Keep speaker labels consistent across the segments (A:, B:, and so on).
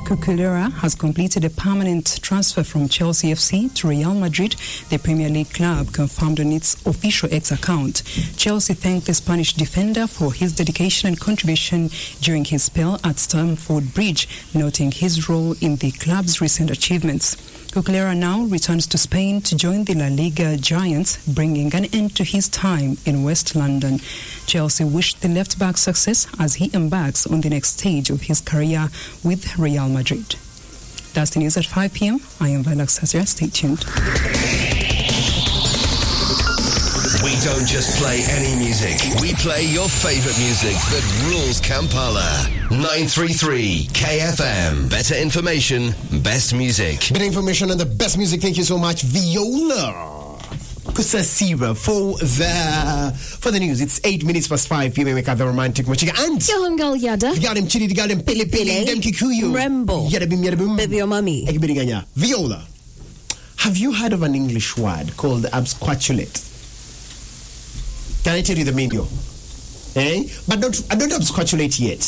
A: Cucurella has completed a permanent transfer from Chelsea FC to Real Madrid, the Premier League club confirmed on its official X account. Chelsea thanked the Spanish defender for his dedication and contribution during his spell at Stamford Bridge, noting his role in the club's recent achievements. Cucurella now returns to Spain to join the La Liga giants, bringing an end to his time in West London. Chelsea wished the left-back success as he embarks on the next stage of his career with Real Madrid. That's the news at 5 p.m. I am Viola Sassia. Stay tuned.
B: We don't just play any music. We play your favorite music that rules Kampala. 933 KFM. Better information, best music.
C: Better information and the best music. Thank you so much, Viola Kusasira, for the news. It's 8 minutes past 5 p.m. We got the romantic Machika and
D: Kilungal Yada.
C: You got him Chili, you got him Pili Pili, them Kikuyu.
D: Rembo.
C: Yadabim.
D: Baby your mommy.
C: Viola, have you heard of an English word called absquatulate? Can I tell you the meaning? But I don't absquatulate yet.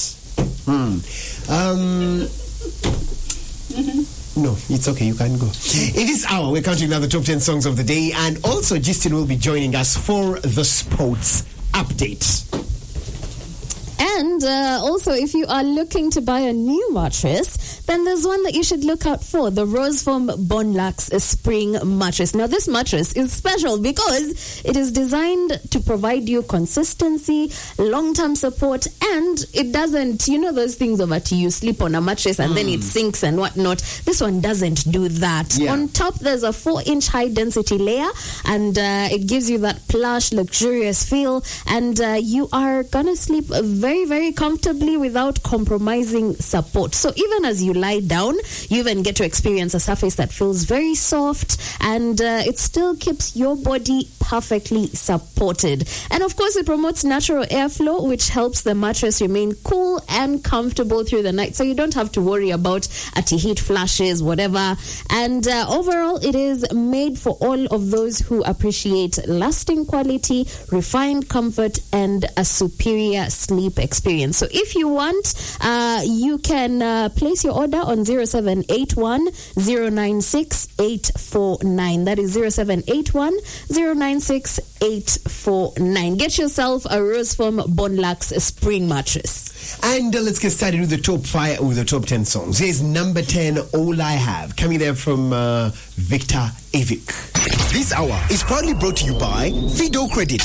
C: No, it's okay. You can go. In this hour, we're counting down the top 10 songs of the day, and also Justin will be joining us for the sports update.
D: And also, if you are looking to buy a new mattress, then there's one that you should look out for, the Roseform Bonlax Spring Mattress. Now, this mattress is special because it is designed to provide you consistency, long-term support, and it doesn't, you know those things over you sleep on a mattress and then it sinks and whatnot. This one doesn't do that. Yeah. On top, there's a 4-inch high-density layer, and it gives you that plush, luxurious feel, and you are going to sleep very, very comfortably without compromising support. So even as you lie down, you even get to experience a surface that feels very soft, and it still keeps your body perfectly supported. And of course, it promotes natural airflow, which helps the mattress remain cool and comfortable through the night, so you don't have to worry about heat flashes, whatever. And overall, it is made for all of those who appreciate lasting quality, refined comfort, and a superior sleep experience. So if you want, you can place your order on 0781 096 849. That is 0781 096 849. Get yourself a Roseform Bonlax Spring Mattress.
C: And let's get started with the top 5 or the top 10 songs. Here's number 10, All I Have, coming there from Victor Evic. This hour is proudly brought to you by Fido Credit.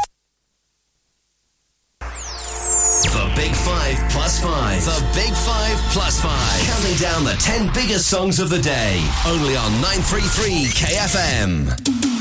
B: The Big 5 plus 5. The Big 5 plus 5. Counting down the 10 biggest songs of the day. Only on 933 KFM.